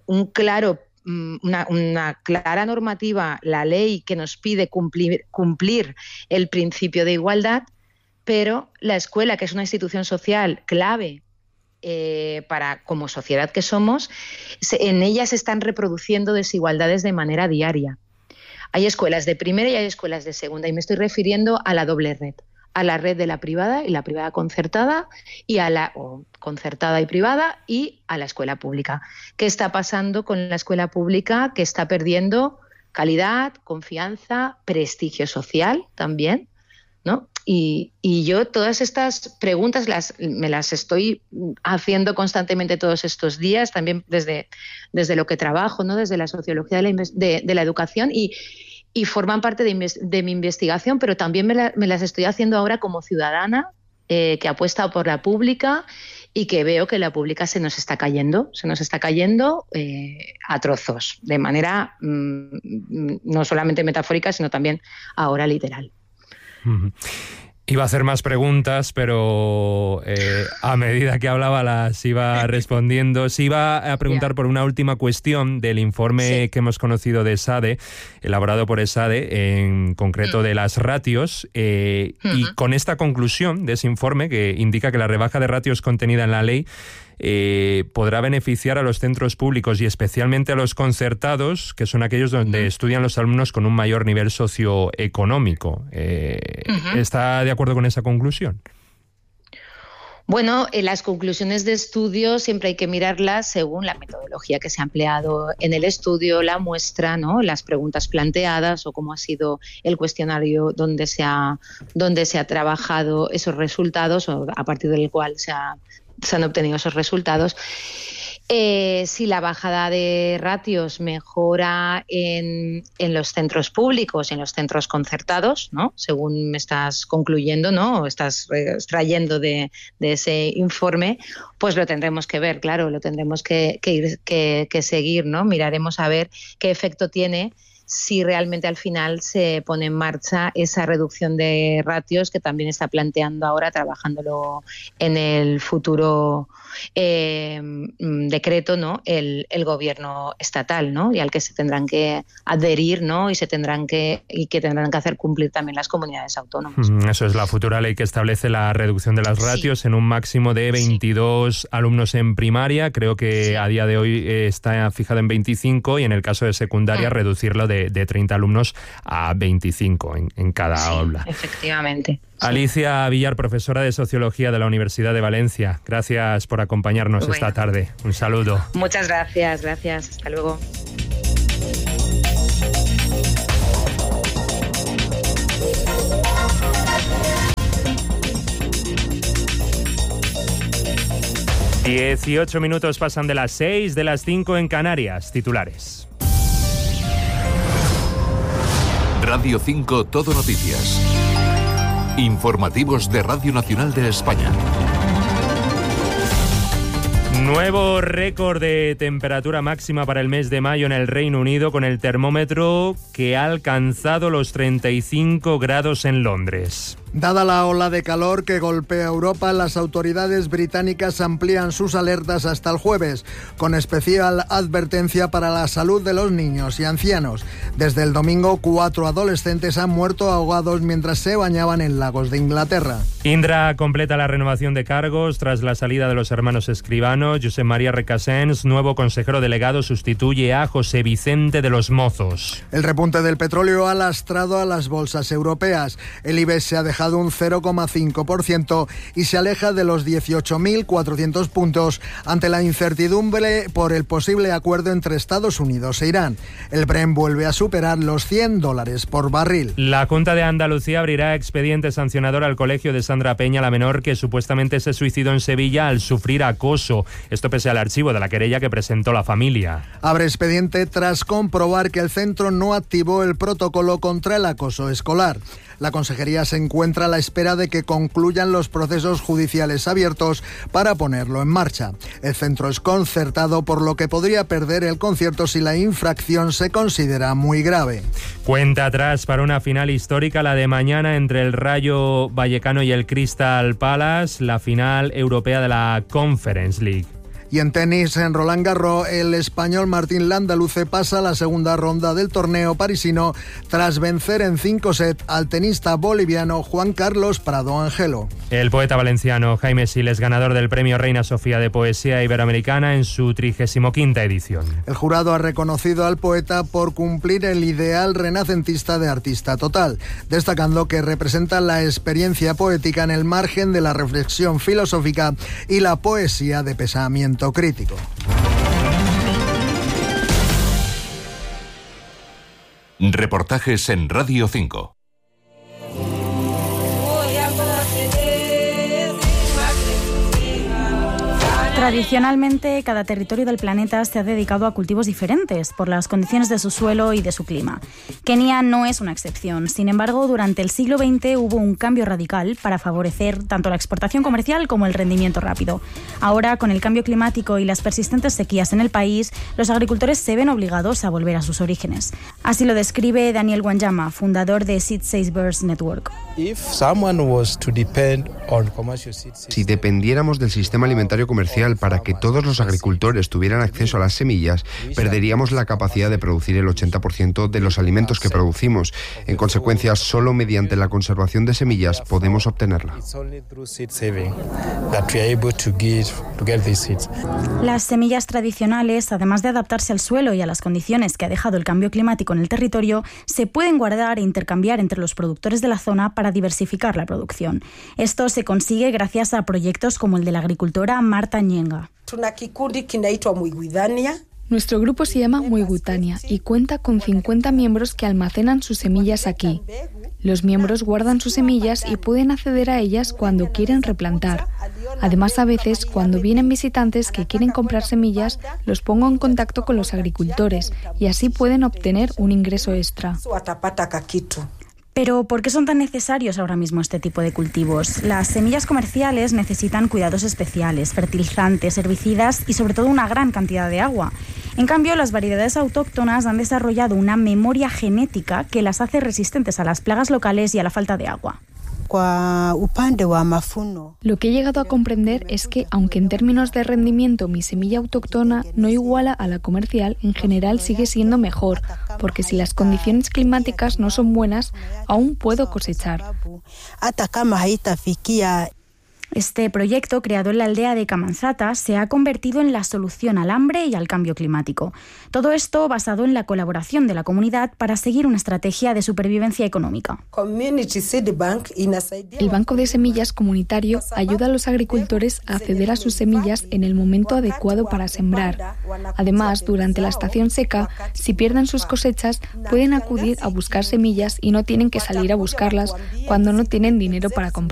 una clara normativa, la ley que nos pide cumplir el principio de igualdad, pero la escuela, que es una institución social clave como sociedad que somos, en ella se están reproduciendo desigualdades de manera diaria. Hay escuelas de primera y hay escuelas de segunda, y me estoy refiriendo a la doble red, a la red de la privada y la privada concertada, y a la concertada y privada, y a la escuela pública. ¿Qué está pasando con la escuela pública? Que está perdiendo calidad, confianza, prestigio social también, ¿no? Y yo todas estas preguntas me las estoy haciendo constantemente todos estos días, también desde lo que trabajo, ¿no? Desde la sociología de la educación, y forman parte de mi investigación, pero también me las estoy haciendo ahora como ciudadana que apuesta por la pública y que veo que la pública se nos está cayendo a trozos, de manera no solamente metafórica, sino también ahora literal. Iba a hacer más preguntas, pero a medida que hablaba las iba respondiendo. Se iba a preguntar por una última cuestión del informe que hemos conocido de ESADE, elaborado por ESADE, en concreto de las ratios, y con esta conclusión de ese informe, que indica que la rebaja de ratios contenida en la ley podrá beneficiar a los centros públicos y especialmente a los concertados, que son aquellos donde estudian los alumnos con un mayor nivel socioeconómico. ¿Está de acuerdo con esa conclusión? Bueno, las conclusiones de estudio siempre hay que mirarlas según la metodología que se ha empleado en el estudio, la muestra, ¿no? Las preguntas planteadas o cómo ha sido el cuestionario donde se ha trabajado esos resultados, o a partir del cual se han obtenido esos resultados. Si la bajada de ratios mejora en los centros públicos y en los centros concertados, ¿no? Según me estás concluyendo, ¿no? O estás extrayendo de ese informe, pues lo tendremos que ver, claro, lo tendremos que seguir, ¿no? Miraremos a ver qué efecto tiene si realmente al final se pone en marcha esa reducción de ratios que también está planteando ahora, trabajándolo en el futuro decreto, ¿no? El gobierno estatal, ¿no? Y al que se tendrán que adherir, ¿no? Y que tendrán que hacer cumplir también las comunidades autónomas. Eso es la futura ley que establece la reducción de las ratios en un máximo de 22 alumnos en primaria. Creo que a día de hoy está fijado en 25, y en el caso de secundaria reducirlo de 30 alumnos a 25 en cada aula. Efectivamente. Alicia Villar, profesora de Sociología de la Universidad de Valencia, gracias por acompañarnos esta tarde. Un saludo. Muchas gracias. Hasta luego. ...18 pasan de las 6, de las 5 en Canarias. Titulares. Radio 5 Todo Noticias. Informativos de Radio Nacional de España. Nuevo récord de temperatura máxima para el mes de mayo en el Reino Unido, con el termómetro que ha alcanzado los 35 grados en Londres. Dada la ola de calor que golpea Europa, las autoridades británicas amplían sus alertas hasta el jueves, con especial advertencia para la salud de los niños y ancianos. Desde el domingo, 4 adolescentes han muerto ahogados mientras se bañaban en lagos de Inglaterra. Indra completa la renovación de cargos tras la salida de los hermanos Escribano. Josep María Recasens, nuevo consejero delegado, sustituye a José Vicente de los Mozos. El repunte del petróleo ha lastrado a las bolsas europeas. El IBEX se ha dejado un 0,5% y se aleja de los 18.400 puntos ante la incertidumbre por el posible acuerdo entre Estados Unidos e Irán. El Brent vuelve a superar los $100 por barril. La Junta de Andalucía abrirá expediente sancionador al colegio de Sandra Peña, la menor que supuestamente se suicidó en Sevilla al sufrir acoso. Esto pese al archivo de la querella que presentó la familia. Abre expediente tras comprobar que el centro no activó el protocolo contra el acoso escolar. La consejería se encuentra a la espera de que concluyan los procesos judiciales abiertos para ponerlo en marcha. El centro es concertado, por lo que podría perder el concierto si la infracción se considera muy grave. Cuenta atrás para una final histórica, la de mañana entre el Rayo Vallecano y el Crystal Palace, la final europea de la Conference League. Y en tenis, en Roland Garros, el español Martín Landaluce pasa a la segunda ronda del torneo parisino tras vencer en 5 sets al tenista boliviano Juan Carlos Prado Angelo. El poeta valenciano Jaime Siles, ganador del premio Reina Sofía de Poesía Iberoamericana en su 35ª edición. El jurado ha reconocido al poeta por cumplir el ideal renacentista de artista total, destacando que representa la experiencia poética en el margen de la reflexión filosófica y la poesía de pensamiento crítico. Reportajes en Radio 5. Tradicionalmente, cada territorio del planeta se ha dedicado a cultivos diferentes por las condiciones de su suelo y de su clima. Kenia no es una excepción. Sin embargo, durante el siglo XX hubo un cambio radical para favorecer tanto la exportación comercial como el rendimiento rápido. Ahora, con el cambio climático y las persistentes sequías en el país, los agricultores se ven obligados a volver a sus orígenes. Así lo describe Daniel Wanyama, fundador de Seed Savers Network. Si dependiéramos del sistema alimentario comercial para que todos los agricultores tuvieran acceso a las semillas, perderíamos la capacidad de producir el 80% de los alimentos que producimos. En consecuencia, solo mediante la conservación de semillas podemos obtenerla. Las semillas tradicionales, además de adaptarse al suelo y a las condiciones que ha dejado el cambio climático en el territorio, se pueden guardar e intercambiar entre los productores de la zona para diversificar la producción. Esto se consigue gracias a proyectos como el de la agricultora Marta Nyenga. Nuestro grupo se llama Muigutania y cuenta con 50 miembros que almacenan sus semillas aquí. Los miembros guardan sus semillas y pueden acceder a ellas cuando quieren replantar. Además, a veces, cuando vienen visitantes que quieren comprar semillas, los pongo en contacto con los agricultores y así pueden obtener un ingreso extra. Pero, ¿por qué son tan necesarios ahora mismo este tipo de cultivos? Las semillas comerciales necesitan cuidados especiales, fertilizantes, herbicidas y sobre todo una gran cantidad de agua. En cambio, las variedades autóctonas han desarrollado una memoria genética que las hace resistentes a las plagas locales y a la falta de agua. Lo que he llegado a comprender es que, aunque en términos de rendimiento mi semilla autóctona no iguala a la comercial, en general sigue siendo mejor, porque si las condiciones climáticas no son buenas, aún puedo cosechar. Este proyecto, creado en la aldea de Kamanzata, se ha convertido en la solución al hambre y al cambio climático. Todo esto basado en la colaboración de la comunidad para seguir una estrategia de supervivencia económica. El Banco de Semillas Comunitario ayuda a los agricultores a acceder a sus semillas en el momento adecuado para sembrar. Además, durante la estación seca, si pierden sus cosechas, pueden acudir a buscar semillas y no tienen que salir a buscarlas cuando no tienen dinero para comprar.